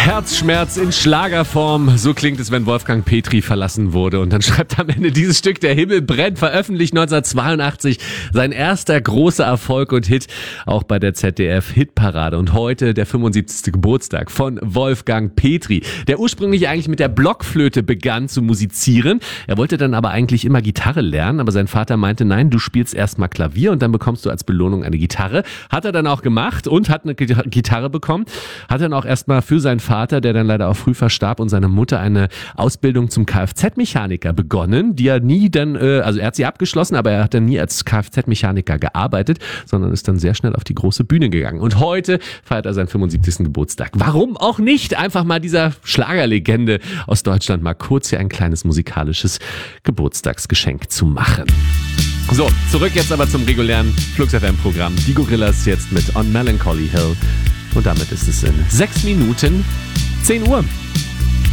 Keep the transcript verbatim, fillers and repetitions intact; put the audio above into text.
Herzschmerz in Schlagerform. So klingt es, wenn Wolfgang Petri verlassen wurde. Und dann schreibt am Ende dieses Stück Der Himmel brennt, veröffentlicht neunzehnhundertzweiundachtzig. Sein erster großer Erfolg und Hit, auch bei der Z D F-Hitparade. Und heute der fünfundsiebzigste Geburtstag von Wolfgang Petri, der ursprünglich eigentlich mit der Blockflöte begann zu musizieren. Er wollte dann aber eigentlich immer Gitarre lernen, aber sein Vater meinte, nein, du spielst erstmal Klavier und dann bekommst du als Belohnung eine Gitarre. Hat er dann auch gemacht und hat eine Gitarre bekommen. Hat dann auch erstmal für seinen Vater, der dann leider auch früh verstarb, und seine Mutter eine Ausbildung zum Kfz-Mechaniker begonnen, die er nie dann, äh, also er hat sie abgeschlossen, aber er hat dann nie als Kfz-Mechaniker gearbeitet, sondern ist dann sehr schnell auf die große Bühne gegangen. Und heute feiert er seinen fünfundsiebzigsten Geburtstag. Warum auch nicht? Einfach mal dieser Schlagerlegende aus Deutschland mal kurz hier ein kleines musikalisches Geburtstagsgeschenk zu machen. So, zurück jetzt aber zum regulären Flux F M-Programm. Die Gorillas jetzt mit On Melancholy Hill. Und damit ist es in sechs Minuten zehn Uhr.